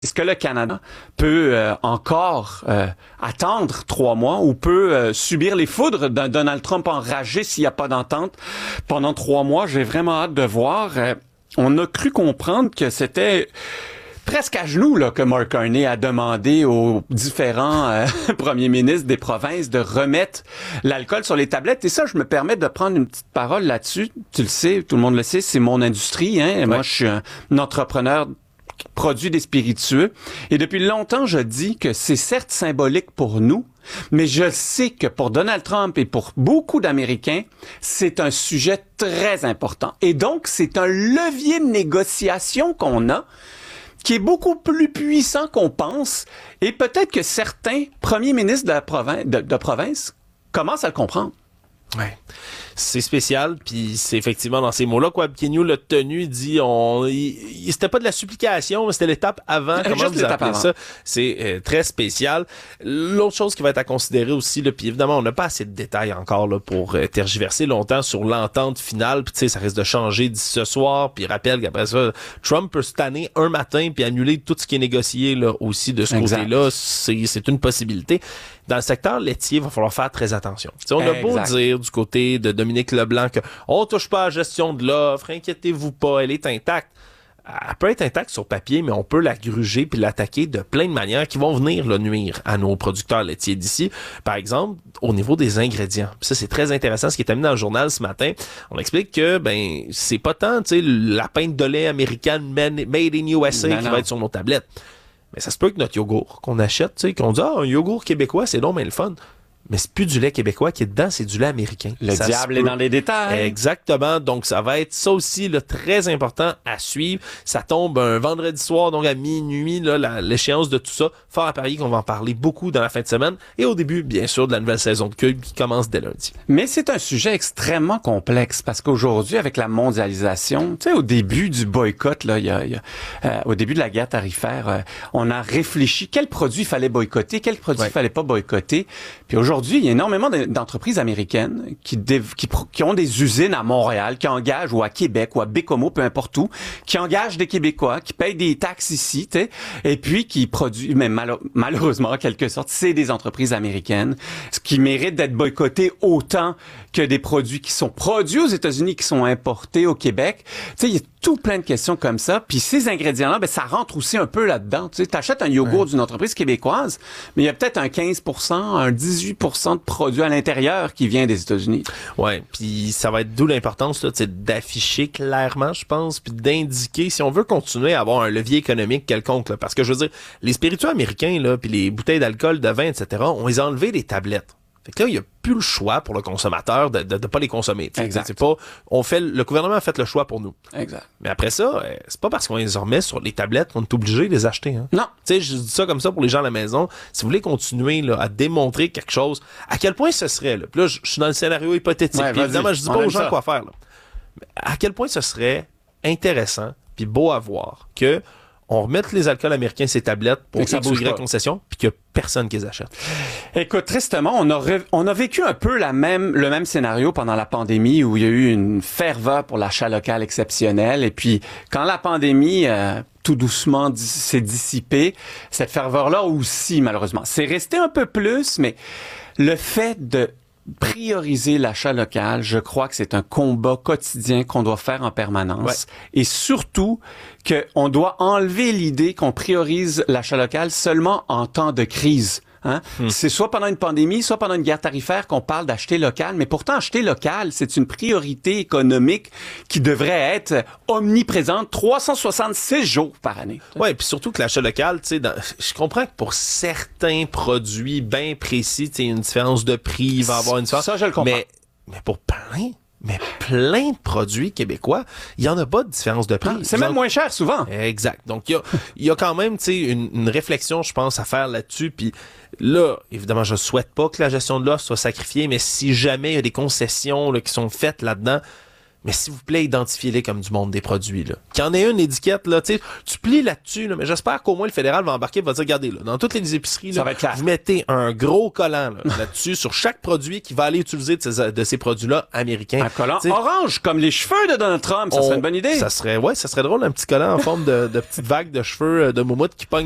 Est-ce que le Canada peut encore attendre 3 mois ou peut subir les foudres d'un Donald Trump enragé s'il n'y a pas d'entente pendant 3 mois? J'ai vraiment hâte de voir. On a cru comprendre que c'était presque à genoux là, que Mark Carney a demandé aux différents premiers ministres des provinces de remettre l'alcool sur les tablettes. Et ça, je me permets de prendre une petite parole là-dessus. Tu le sais, tout le monde le sait, c'est mon industrie. Hein? Ouais. Moi, je suis un entrepreneur produit des spiritueux. Et depuis longtemps, je dis que c'est certes symbolique pour nous, mais je sais que pour Donald Trump et pour beaucoup d'Américains, c'est un sujet très important. Et donc, c'est un levier de négociation qu'on a qui est beaucoup plus puissant qu'on pense. Et peut-être que certains premiers ministres de province commencent à le comprendre. Ouais. C'est spécial, puis c'est effectivement dans ces mots-là quoi. Kenyu l'a tenu, il dit c'était pas de la supplication, mais c'était l'étape avant. Comment vous appelez ça? C'est très spécial. L'autre chose qui va être à considérer aussi, là, puis évidemment, on n'a pas assez de détails encore là pour tergiverser longtemps sur l'entente finale, puis tu sais, ça risque de changer d'ici ce soir, puis rappelle qu'après ça, Trump peut se tanner un matin puis annuler tout ce qui est négocié là aussi de ce côté-là. C'est une possibilité. Dans le secteur laitier, il va falloir faire très attention. T'sais, on a beau dire du côté de Dominique Leblanc qu'on touche pas à la gestion de l'offre, inquiétez-vous pas, elle est intacte. Elle peut être intacte sur papier, mais on peut la gruger puis l'attaquer de plein de manières qui vont venir là, nuire à nos producteurs laitiers d'ici. Par exemple, au niveau des ingrédients. Puis ça, c'est très intéressant ce qui est amené dans le journal ce matin. On explique que c'est pas tant la pinte de lait américaine made in USA qui va être sur nos tablettes. Mais ça se peut que notre yogourt qu'on achète, tu sais, qu'on dit un yogourt québécois, c'est donc bien le fun. Mais c'est plus du lait québécois qui est dedans, c'est du lait américain. Le diable est dans les détails. Exactement. Donc, ça va être ça aussi, là, très important à suivre. Ça tombe un vendredi soir, donc à minuit, là, l'échéance de tout ça. Fort à parier qu'on va en parler beaucoup dans la fin de semaine. Et au début, bien sûr, de la nouvelle saison de Cube qui commence dès lundi. Mais c'est un sujet extrêmement complexe parce qu'aujourd'hui, avec la mondialisation, tu sais, au début du boycott, là, au début de la guerre tarifaire, on a réfléchi quels produits il fallait boycotter, quels produits il fallait pas boycotter. Puis aujourd'hui, il y a énormément d'entreprises américaines qui ont des usines à Montréal, qui engagent, ou à Québec, ou à Bécomo, peu importe où, qui engagent des Québécois, qui payent des taxes ici, tu sais, et puis qui produisent, mais malheureusement, en quelque sorte, c'est des entreprises américaines, ce qui mérite d'être boycotté autant que des produits qui sont produits aux États-Unis, qui sont importés au Québec. Tu sais, il y a tout plein de questions comme ça. Puis ces ingrédients-là, ça rentre aussi un peu là-dedans. Tu sais, t'achètes un yogourt d'une entreprise québécoise, mais il y a peut-être un 15%, un 18% de produits à l'intérieur qui vient des États-Unis. Ouais, puis ça va être d'où l'importance là, d'afficher clairement, je pense, puis d'indiquer si on veut continuer à avoir un levier économique quelconque. Là, parce que je veux dire, les spiritueux américains là, puis les bouteilles d'alcool, de vin, etc., on les a enlevé des tablettes. Fait que là, il n'y a plus le choix pour le consommateur de pas les consommer. Exact. C'est pas, le gouvernement a fait le choix pour nous. Exact. Mais après ça, c'est pas parce qu'on les remet sur les tablettes qu'on est obligé de les acheter. Hein. Non. Tu sais, je dis ça comme ça pour les gens à la maison. Si vous voulez continuer là, à démontrer quelque chose, à quel point ce serait, là. Puis là, je suis dans le scénario hypothétique. Ouais, puis évidemment, je dis pas aux gens quoi faire. Là. Mais à quel point ce serait intéressant puis beau à voir que on remette les alcools américains sur ces tablettes pour X ou Y concession, puis qu'il n'y a personne qui les achète. Écoute, tristement, on a vécu un peu le même scénario pendant la pandémie où il y a eu une ferveur pour l'achat local exceptionnel. Et puis, quand la pandémie tout doucement s'est dissipée, cette ferveur-là aussi, malheureusement, c'est resté un peu plus, mais le fait de prioriser l'achat local, je crois que c'est un combat quotidien qu'on doit faire en permanence. Ouais. Et surtout, qu'on doit enlever l'idée qu'on priorise l'achat local seulement en temps de crise. Hein? C'est soit pendant une pandémie, soit pendant une guerre tarifaire qu'on parle d'acheter local. Mais pourtant, acheter local, c'est une priorité économique qui devrait être omniprésente 366 jours par année. Ouais, puis surtout que l'achat local, tu sais, je comprends que pour certains produits bien précis, tu sais, une différence de prix, il va y avoir une différence. Ça, je le comprends. Mais pour plein de produits québécois, il y en a pas de différence de prix. C'est même moins cher souvent. Exact. Donc il y a quand même, tu sais, une réflexion, je pense, à faire là-dessus. Puis là, évidemment, je souhaite pas que la gestion de l'offre soit sacrifiée, mais si jamais il y a des concessions là, qui sont faites là-dedans, mais s'il vous plaît, identifiez-les comme du monde des produits. Là. Qu'il y en ait une étiquette, là, tu plies là-dessus, là, mais j'espère qu'au moins le fédéral va embarquer et va dire, regardez, là, dans toutes les épiceries, là, vous mettez un gros collant là-dessus sur chaque produit qui va aller utiliser de ces produits-là américains. Un collant orange, comme les cheveux de Donald Trump, ça serait une bonne idée. Ça serait drôle, un petit collant en forme de petite vague de cheveux de moumoute qui pogne